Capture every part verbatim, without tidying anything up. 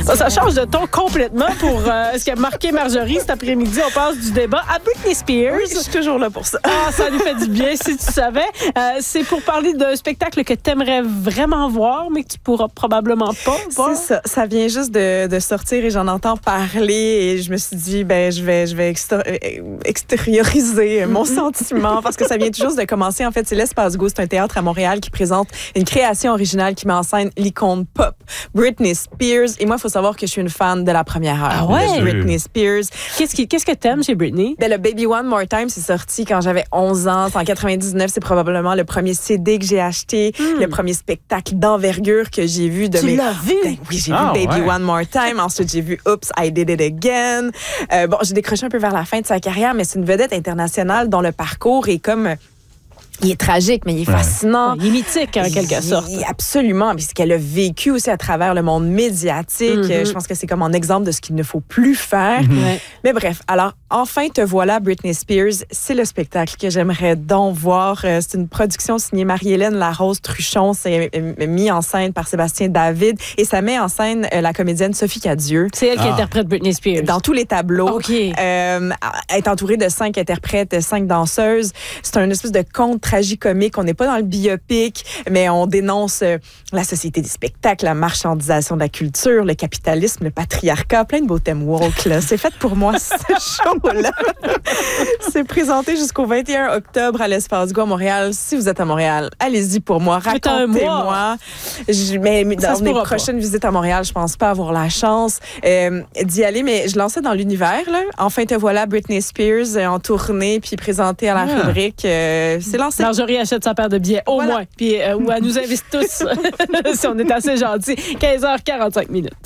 Ça, ça change de ton complètement pour euh, ce qui a marqué Marjorie cet après-midi. On passe du débat à Britney Spears. Oui, je suis toujours là pour ça. Ah, ça lui fait du bien, si tu savais. Euh, c'est pour parler d'un spectacle que tu aimerais vraiment voir, mais que tu pourras probablement pas voir. C'est ça. Ça vient juste de, de sortir et j'en entends parler et je me suis dit, ben, je vais, je vais extor- extérioriser mon sentiment parce que ça vient tout juste de commencer. En fait, c'est l'Espace Go. C'est un théâtre à Montréal qui présente une création originale qui met en scène l'icône pop Britney Spears. Et moi, il faut savoir que je suis une fan de la première heure ah ouais? de Britney Spears. Qu'est-ce, qui, qu'est-ce que t'aimes chez Britney? Ben, le Baby One More Time, c'est sorti quand j'avais onze ans. C'est en quatre-vingt-dix-neuf. C'est probablement le premier C D que j'ai acheté, mm. le premier spectacle d'envergure que j'ai vu. De tu mes... l'as vu? Ben, oui, j'ai ah, vu Baby ouais. One More Time. Ensuite, j'ai vu Oops, I Did It Again. Euh, bon, j'ai décroché un peu vers la fin de sa carrière, mais c'est une vedette internationale dont le parcours est comme... Il est tragique, mais il est fascinant. Il est mythique, en quelque il, sorte. Il, absolument. Puis ce qu'elle a vécu aussi à travers le monde médiatique, mm-hmm. je pense que c'est comme un exemple de ce qu'il ne faut plus faire. Mm-hmm. Ouais. Mais bref, alors, enfin te voilà, Britney Spears. C'est le spectacle que j'aimerais donc voir. C'est une production signée Marie-Hélène Larose-Truchon. C'est mis en scène par Sébastien David. Et ça met en scène la comédienne Sophie Cadieux. C'est elle qui ah. interprète Britney Spears. Dans tous les tableaux. OK. Euh, elle est entourée de cinq interprètes, cinq danseuses. C'est un espèce de conte tragicomique. On n'est pas dans le biopic, mais on dénonce euh, la société des spectacles, la marchandisation de la culture, le capitalisme, le patriarcat, plein de beaux thèmes woke, là. C'est fait pour moi, ce show-là. C'est présenté jusqu'au vingt et un octobre à l'Espace Go à Montréal. Si vous êtes à Montréal, allez-y pour moi, racontez-moi. Je, mais, mais dans mes prochaines pas. visites à Montréal, je pense pas avoir la chance euh, d'y aller, mais je lançais dans l'univers, là. Enfin, te voilà, Britney Spears euh, en tournée, puis présentée à la ah. rubrique. Euh, c'est lancé. Marjorie achète sa paire de billets, au voilà. moins. Puis, euh, ou elle nous invite tous, si on est assez gentils. quinze heures quarante-cinq minutes.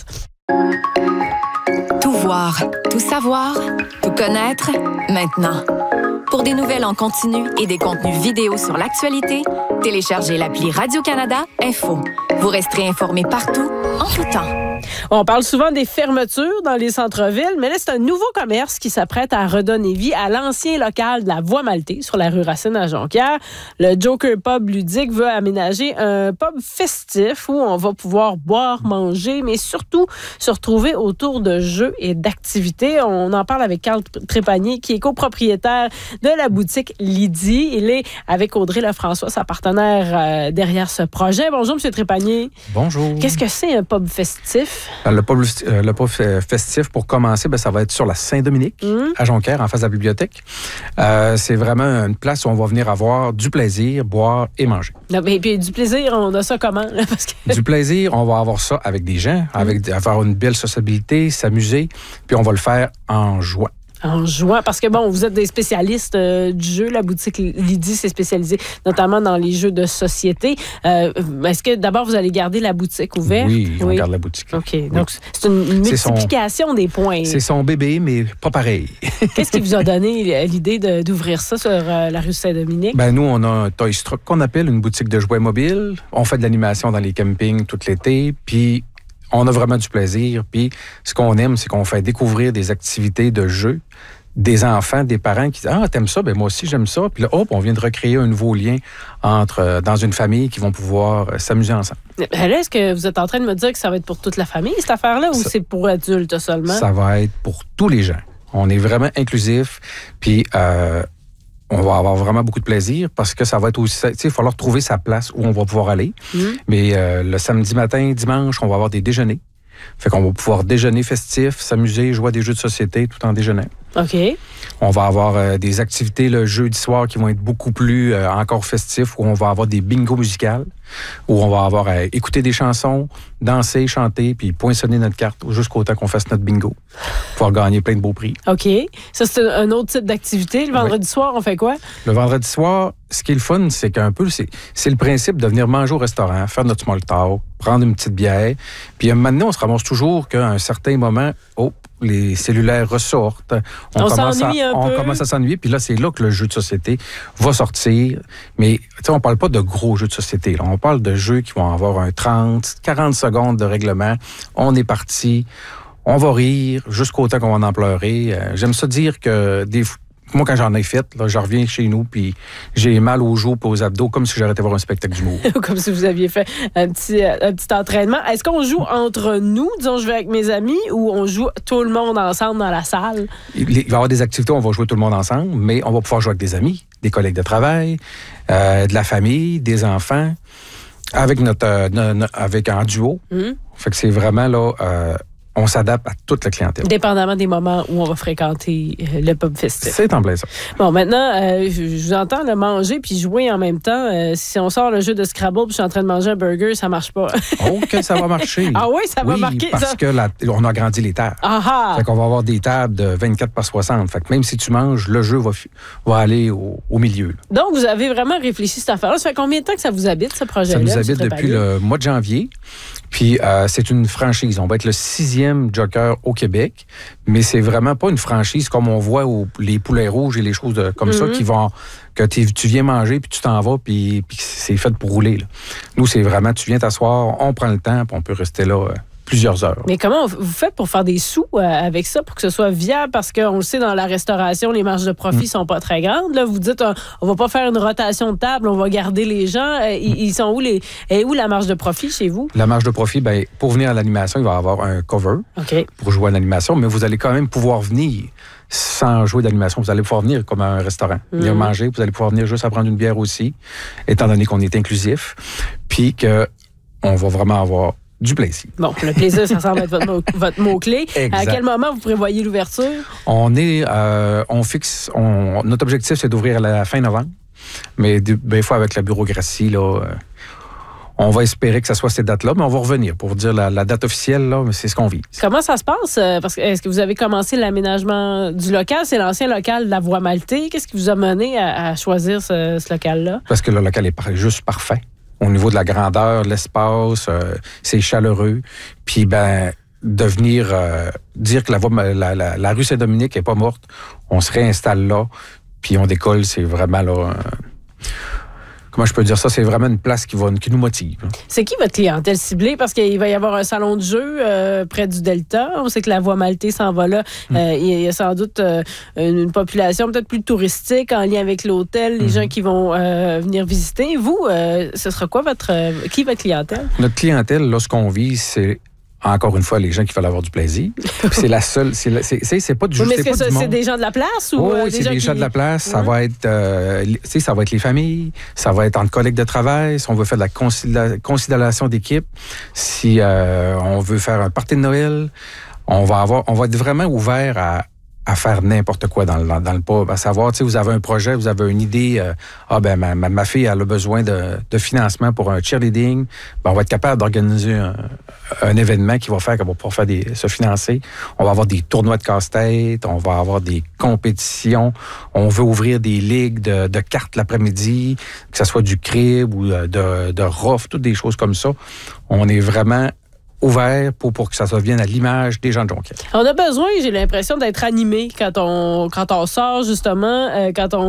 Tout voir, tout savoir, tout connaître, maintenant. Pour des nouvelles en continu et des contenus vidéo sur l'actualité, téléchargez l'appli Radio-Canada Info. Vous resterez informés partout, en tout temps. On parle souvent des fermetures dans les centres-villes, mais là, c'est un nouveau commerce qui s'apprête à redonner vie à l'ancien local de la Voie Maltée sur la rue Racine à Jonquière. Le Joker Pub ludique veut aménager un pub festif où on va pouvoir boire, manger, mais surtout se retrouver autour de jeux et d'activités. On en parle avec Carl Trépanier, qui est copropriétaire de la boutique Lydie. Il est avec Audrey Lefrançois, sa partenaire euh, derrière ce projet. Bonjour, M. Trépanier. Bonjour. Qu'est-ce que c'est un pub festif? Le pub, le pub festif, pour commencer, bien, ça va être sur la Saint-Dominique, mmh. à Jonquière, en face de la bibliothèque. Euh, c'est vraiment une place où on va venir avoir du plaisir, boire et manger. Non, mais puis du plaisir, on a ça comment? Là, parce que... Du plaisir, on va avoir ça avec des gens, avec, mmh. avoir une belle sociabilité, s'amuser, puis on va le faire en joie. En jouant, parce que bon, vous êtes des spécialistes euh, du jeu. La boutique Lydie s'est spécialisée notamment dans les jeux de société. Euh, est-ce que d'abord, vous allez garder la boutique ouverte? Oui, on oui. garde la boutique. OK. Oui. Donc, c'est une, une multiplication son, des points. C'est son bébé, mais pas pareil. Qu'est-ce qui vous a donné l'idée de, d'ouvrir ça sur euh, la rue Saint-Dominique? Ben, nous, on a un Toy Struck qu'on appelle une boutique de jouets mobiles. On fait de l'animation dans les campings tout l'été, puis on a vraiment du plaisir. Puis ce qu'on aime, c'est qu'on fait découvrir des activités de jeu, des enfants, des parents qui disent « Ah, t'aimes ça? Ben moi aussi, j'aime ça. » Puis là, hop, on vient de recréer un nouveau lien entre, euh, dans une famille qui vont pouvoir euh, s'amuser ensemble. Là, est-ce que vous êtes en train de me dire que ça va être pour toute la famille, cette affaire-là, ça, ou c'est pour adultes seulement? Ça va être pour tous les gens. On est vraiment inclusif. Puis... Euh, on va avoir vraiment beaucoup de plaisir parce que ça va être aussi... Tu sais, il va falloir trouver sa place où on va pouvoir aller. Mmh. Mais euh, le samedi matin, dimanche, on va avoir des déjeuners. Fait qu'on va pouvoir déjeuner festif, s'amuser, jouer à des jeux de société tout en déjeunant. OK. On va avoir euh, des activités le jeudi soir qui vont être beaucoup plus euh, encore festifs, où on va avoir des bingos musicales, où on va avoir à écouter des chansons, danser, chanter, puis poinçonner notre carte jusqu'au temps qu'on fasse notre bingo. Pouvoir gagner plein de beaux prix. OK. Ça, c'est un autre type d'activité. Le vendredi oui. soir, on fait quoi? Le vendredi soir, ce qui est le fun, c'est qu'un peu, c'est, c'est le principe de venir manger au restaurant, faire notre small talk, prendre une petite bière. Puis maintenant, on se ramasse toujours qu'à un certain moment, oh, les cellulaires ressortent. On, on commence s'ennuie à, un on peu. commence à s'ennuyer. Puis là, c'est là que le jeu de société va sortir. Mais tu sais, on parle pas de gros jeux de société. Là. On parle de jeux qui vont avoir un trente, quarante secondes de règlement. On est parti. On va rire jusqu'au temps qu'on va en pleurer. Euh, j'aime ça dire que des moi, quand j'en ai fait, là, je reviens chez nous, puis j'ai mal aux joues et aux abdos, comme si j'aurais été voir un spectacle d'humour. Comme si vous aviez fait un petit, un petit entraînement. Est-ce qu'on joue entre nous, disons, je vais avec mes amis, ou on joue tout le monde ensemble dans la salle? Il va y avoir des activités où on va jouer tout le monde ensemble, mais on va pouvoir jouer avec des amis, des collègues de travail, euh, de la famille, des enfants, avec notre, euh, no, no, avec un duo. Mm-hmm. Fait que c'est vraiment là... Euh, on s'adapte à toute la clientèle. Dépendamment des moments où on va fréquenter le pub festif. C'est en plein ça. Bon, maintenant, euh, je, je vous entends le manger puis jouer en même temps. Euh, si on sort le jeu de Scrabble puis je suis en train de manger un burger, ça marche pas. Oh, que ça va marcher. Ah oui, ça va oui, marquer, parce ça? que la, on a agrandi les tables. Ah. Fait qu'on va avoir des tables de vingt-quatre par soixante. Fait que même si tu manges, le jeu va, va aller au, au milieu. Là. Donc, vous avez vraiment réfléchi cette affaire-là. Ça fait combien de temps que ça vous habite, ce projet-là? Ça nous habite depuis le mois de janvier. Puis, euh, c'est une franchise. On va être le sixième Joker au Québec, mais c'est vraiment pas une franchise comme on voit au, les poulets rouges et les choses de, comme mm-hmm. ça qui vont... que tu viens manger, puis tu t'en vas, puis, puis c'est fait pour rouler. Là. Nous, c'est vraiment, tu viens t'asseoir, on prend le temps, puis on peut rester là... Euh, plusieurs heures. Mais comment vous faites pour faire des sous euh, avec ça, pour que ce soit viable? Parce qu'on le sait, dans la restauration, les marges de profit ne mmh. sont pas très grandes. Là, vous dites, on, on va pas faire une rotation de table, on va garder les gens. Euh, ils, ils sont où, les, et où la marge de profit chez vous? La marge de profit, bien, pour venir à l'animation, il va y avoir un cover okay. pour jouer à l'animation, mais vous allez quand même pouvoir venir sans jouer d'animation. Vous allez pouvoir venir comme à un restaurant, mmh. venir manger, vous allez pouvoir venir juste à prendre une bière aussi, étant donné qu'on est inclusif, puis qu'on va vraiment avoir du plaisir. Bon, le plaisir, ça semble être votre, mot, votre mot-clé. Exact. À quel moment vous prévoyez l'ouverture? On est, euh, on fixe, on, notre objectif, c'est d'ouvrir à la fin novembre. Mais des ben, fois, avec la bureaucratie, là, euh, on va espérer que ça soit cette date-là, mais on va revenir pour vous dire la, la date officielle, là, c'est ce qu'on vise. Comment ça se passe? Parce que, est-ce que vous avez commencé l'aménagement du local? C'est l'ancien local de la Voie Maltais. Qu'est-ce qui vous a mené à, à choisir ce, ce local-là? Parce que le local est par, juste parfait. Au niveau de la grandeur, l'espace, euh, c'est chaleureux. Puis, ben, de venir euh, dire que la, voie, la, la, la rue Saint-Dominique n'est pas morte, on se réinstalle là, puis on décolle, c'est vraiment là... Euh, comment je peux dire ça? C'est vraiment une place qui, va, qui nous motive. C'est qui votre clientèle ciblée? Parce qu'il va y avoir un salon de jeu euh, près du Delta. On sait que la Voie Maltais s'en va là. Mm. Euh, il y a sans doute euh, une, une population peut-être plus touristique en lien avec l'hôtel, les mm. gens qui vont euh, venir visiter. Vous, euh, ce sera quoi votre... Euh, qui votre clientèle? Notre clientèle, là, ce qu'on vise, c'est... Encore une fois, les gens qui veulent avoir du plaisir. c'est la seule. C'est, la, c'est, c'est, c'est pas du oui, mais c'est est-ce pas que du ça, monde. C'est des gens de la place ou oh, euh, oui, des c'est gens des qui... gens de la place. Ouais. Ça va être, euh, ça va être les familles. Ça va être entre collègues de travail. Si on veut faire de la conciliation, conciliation d'équipe, si euh, on veut faire un party de Noël, on va avoir, on va être vraiment ouvert à. à faire n'importe quoi dans le, dans le pub. À savoir, tu sais, vous avez un projet, vous avez une idée, euh, ah ben ma, ma, ma fille elle a besoin de, de financement pour un cheerleading, ben, on va être capable d'organiser un, un événement qui va faire qu'elle va pouvoir faire des, se financer. On va avoir des tournois de casse-tête, on va avoir des compétitions, on veut ouvrir des ligues de, de cartes l'après-midi, que ce soit du crib ou de, de rough, toutes des choses comme ça. On est vraiment ouvert pour, pour que ça devienne à l'image des gens de Jonquière. On a besoin, j'ai l'impression, d'être animé quand on, quand on sort, justement, euh, quand on,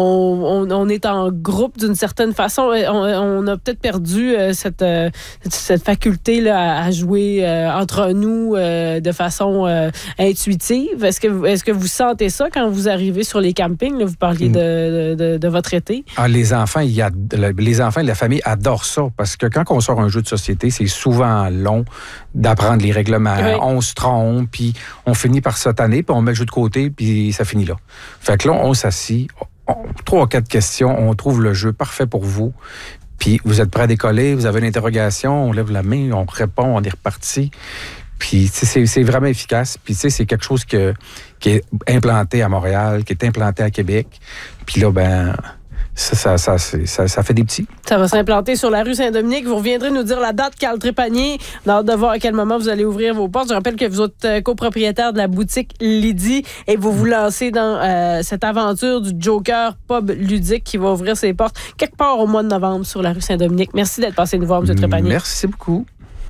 on, on, on est en groupe d'une certaine façon. On, on a peut-être perdu euh, cette, euh, cette faculté-là à, à jouer euh, entre nous euh, de façon euh, intuitive. Est-ce que, est-ce que vous sentez ça quand vous arrivez sur les campings? Là, vous parliez mm. de, de, de votre été. Ah, les enfants, il y a, les enfants et la famille adorent ça parce que quand on sort un jeu de société, c'est souvent long d'apprendre les règlements. Oui. On se trompe, puis on finit par se tanner, puis on met le jeu de côté, puis ça finit là. Fait que là, on s'assit, on, trois ou quatre questions, on trouve le jeu parfait pour vous, puis vous êtes prêt à décoller, vous avez une interrogation, on lève la main, on répond, on est reparti. Puis c'est, c'est vraiment efficace. Puis c'est quelque chose que, qui est implanté à Montréal, qui est implanté à Québec. Puis là, ben... Ça, ça, ça, ça, ça fait des petits. Ça va s'implanter sur la rue Saint-Dominique. Vous reviendrez nous dire la date, Carl Trépanier. On a hâte de voir à quel moment vous allez ouvrir vos portes. Je rappelle que vous êtes copropriétaire de la boutique Lydie et vous vous lancez dans euh, cette aventure du Joker Pub ludique qui va ouvrir ses portes quelque part au mois de novembre sur la rue Saint-Dominique. Merci d'être passé nous voir, M. Trépanier. Merci beaucoup.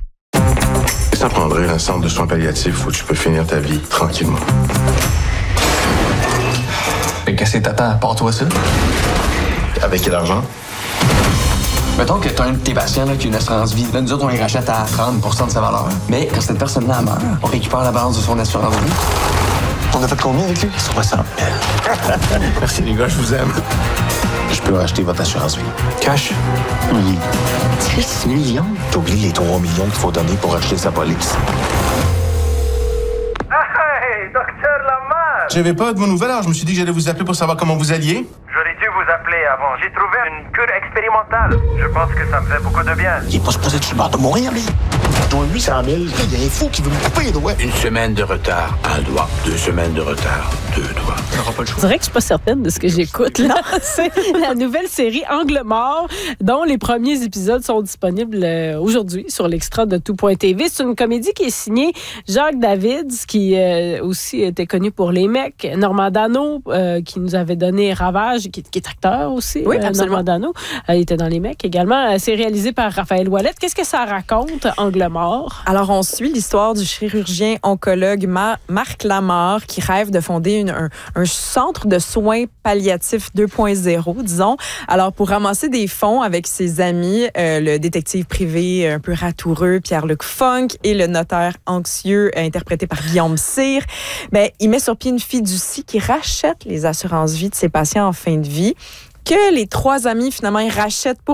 Ça prendrait un centre de soins palliatifs où tu peux finir ta vie tranquillement. Mais qu'est-ce que t'attends? Pars-toi ça. Avec quel argent? Mettons que tu as un de tes patients là, qui a une assurance vie. Là, nous autres, on les rachète à trente pour cent de sa valeur. Mais quand cette personne-là meurt, on récupère la balance de son assurance vie. On a fait combien avec lui? soixante mille. Merci les gars, je vous aime. Je peux racheter votre assurance vie. Cash? Oui. dix millions? T'oublies les trois millions qu'il faut donner pour acheter sa police. Hey, docteur Lamar! J'avais pas de vos nouvelles, alors je me suis dit que j'allais vous appeler pour savoir comment vous alliez. J'aurais dû vous appeler avant. J'ai trouvé une cure expérimentale. Je pense que ça me fait beaucoup de bien. Il est pas supposé être sur le bord de mourir, lui. Je dois huit cent mille. Il y a un fou qui veut me couper les doigts. Une semaine de retard, un doigt. Deux semaines de retard, deux doigts. On n'aura pas le Je choix. dirais que je suis pas certaine de ce que j'écoute. Là. C'est la nouvelle série Angle mort, dont les premiers épisodes sont disponibles euh, aujourd'hui sur l'extra de tout point t v. C'est une comédie qui est signée Jacques Davids, qui euh, aussi était connu pour Les Mecs, Normand Dano, euh, qui nous avait donné Ravage, qui, qui est acteur aussi. Oui, euh, absolument. Normand Dano. Euh, il était dans Les Mecs également. Euh, c'est réalisé par Raphaël Ouellette. Qu'est-ce que ça raconte, Angle mort? Alors, on suit l'histoire du chirurgien oncologue Ma- Marc Lamar qui rêve de fonder une- un, un centre de soins palliatifs deux point zéro, disons. Alors, pour ramasser des fonds avec ses amis, euh, le détective privé un peu ratoureux, Pierre-Luc Funk, et le notaire anxieux, euh, interprété par Guillaume Cyr, ben, il met sur pied une fiducie qui rachète les assurances-vie de ses patients en fin de vie, que les trois amis, finalement, ils rachètent pour